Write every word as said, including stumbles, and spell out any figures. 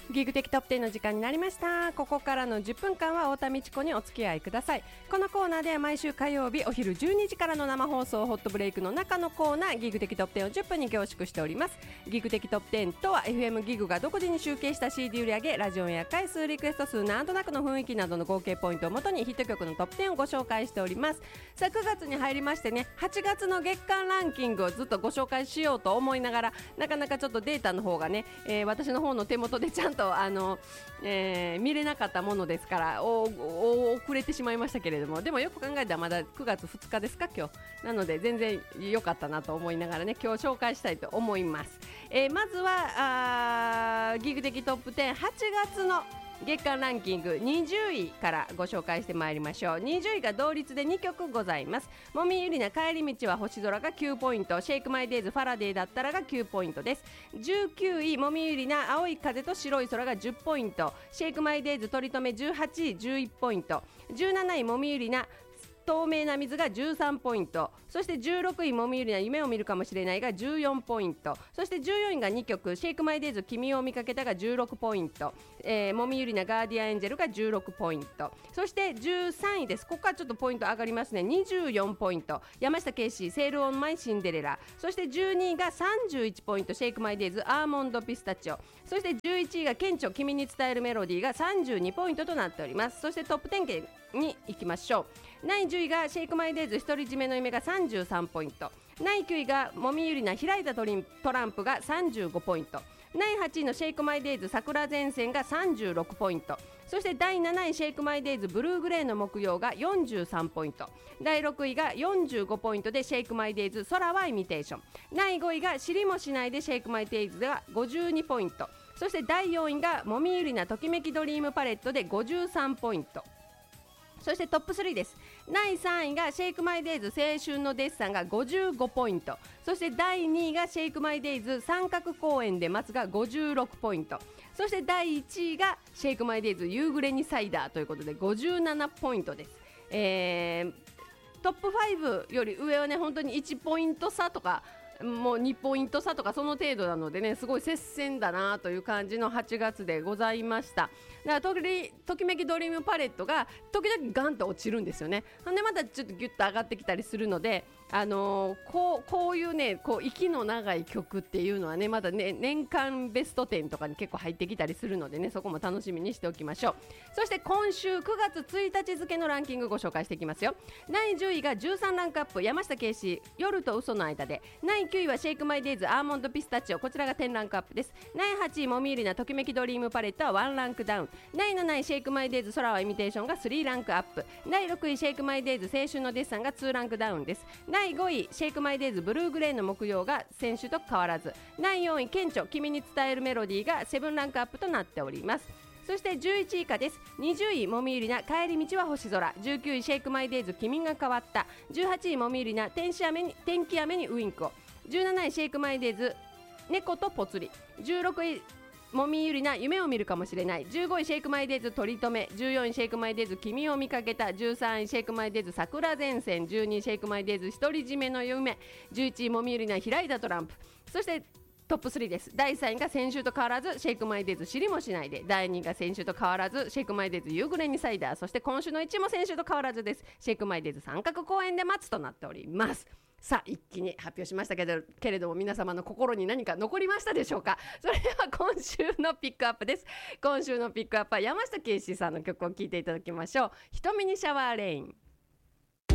ギグ的トップテンの時間になりました。ここからのじゅっぷんかんは太田美智子にお付き合いください。このコーナーでは毎週火曜日お昼じゅうにじからの生放送ホットブレイクの中のコーナーギグ的トップテンをじゅっぷんに凝縮しております。ギグ的トップテンとは エフエム ギグが独自に集計した シーディー 売り上げ、ラジオや回数、リクエスト数、なんとなくの雰囲気などの合計ポイントをもとにヒット曲のトップテンをご紹介しております。さあくがつに入りましてね、はちがつの月間ランキングをずっとご紹介しようと思いながら、なかなかちょっとデータの方がね、えー、私の方の手元でちゃんとあの、えー、見れなかったものですからおお遅れてしまいましたけれども、でもよく考えたらまだくがつふつかですか今日なので、全然良かったなと思いながらね、今日紹介したいと思います。えー、まずはあギグ的トップテンはちがつの月間ランキングにじゅういからご紹介してまいりましょう。にじゅういが同率でにきょくございます。もみゆりな帰り道は星空がきゅうポイント、シェイクマイデイズファラデーだったらがきゅうポイントです。じゅうきゅういもみゆりな青い風と白い空がじゅっポイント、シェイクマイデイズ取り留めじゅうはちいじゅういちポイント、じゅうなないもみゆりな透明な水がじゅうさんポイント、そしてじゅうろくいもみゆりな夢を見るかもしれないがじゅうよんポイント、そしてじゅうよんいがにきょくシェイクマイデイズ君を見かけたがじゅうろくポイント、えー、もみゆりなガーディアンエンジェルがじゅうろくポイント、そしてじゅうさんいです。ここからちょっとポイント上がりますね。にじゅうよんポイント山下圭司セールオンマイシンデレラ、そしてじゅうにいがさんじゅういちポイントシェイクマイデイズアーモンドピスタチオ、そしてじゅういちいが顕著君に伝えるメロディーがさんじゅうにポイントとなっております。そしてトップじゅうに行きましょう。だいじゅういがシェイクマイデイズ独り占めの夢がさんじゅうさんポイント、だいきゅういがもみゆりな開いたトリントランプがさんじゅうごポイント、だいはちいのシェイクマイデイズ桜前線がさんじゅうろくポイント、そしてだいなないシェイクマイデイズブルーグレーの木曜がよんじゅうさんポイント、だいろくいがよんじゅうごポイントでシェイクマイデイズ空はイミテーション、だいごいが知りもしないでシェイクマイデイズではごじゅうにポイント、そしてだいよんいがもみゆりなときめきドリームパレットでごじゅうさんポイント。そしてトップスリーです。だいさんいがシェイクマイデイズ青春のデッサンがごじゅうごポイント、そしてだいにいがシェイクマイデイズ三角公園で待つがごじゅうろくポイント、そしてだいいちいがシェイクマイデイズ夕暮れにサイダーということでごじゅうななポイントです。えー、トップごより上はね本当にいちポイント差とかもうにポイント差とかその程度なのでね、すごい接戦だなという感じのはちがつでございました。だからと, ときめきドリームパレットが時々ガンと落ちるんですよね。でまたちょっとギュッと上がってきたりするので、あのー、こう、こういうねこう息の長い曲っていうのはねまだね年間ベストじゅうとかに結構入ってきたりするのでね、そこも楽しみにしておきましょう。そして今週くがつついたち付のランキングご紹介していきますよ。だいじゅういがじゅうさんランクアップ山下圭司夜と嘘の間で、だいきゅういはシェイクマイデイズアーモンドピスタチオ、こちらがじゅうランクアップです。だいはちいもみゆりなときめきドリームパレットはワンランクダウン、だいなないシェイクマイデイズ空はイミテーションがスリーランクアップ、だいろくいシェイクマイデイズ青春のデッサンがツーランクダウンです。だいごいシェイクマイデイズブルーグレーの木曜が先週と変わらず、だいよんい顕著君に伝えるメロディーがセブンランクアップとなっております。そしてじゅういちい以下です。にじゅういもみゆりな帰り道は星空、じゅうきゅういシェイクマイデイズ君が変わった、じゅうはちいもみゆりな天使雨に天気雨にウインクを、じゅうなないシェイクマイデイズ猫とぽつり、じゅうろくいもみゆりな夢を見るかもしれない、じゅうごいシェイクマイデイズ取り留め、じゅうよんいシェイクマイデイズ君を見かけた、じゅうさんいシェイクマイデイズ桜前線、じゅうにいシェイクマイデイズ独り占めの夢、じゅういちいもみゆりな開いたトランプ、そしてトップスリーです。だいさんいが先週と変わらずシェイクマイデイズ知りもしないで、だいにいが先週と変わらずシェイクマイデイズ夕暮れにサイダー、そして今週のいちいも先週と変わらずです。シェイクマイデイズ三角公園で待つとなっております。さあ一気に発表しましたけど、けれども皆様の心に何か残りましたでしょうか。それでは今週のピックアップです。今週のピックアップは山下圭司さんの曲を聴いていただきましょう。瞳にシャワーレイン。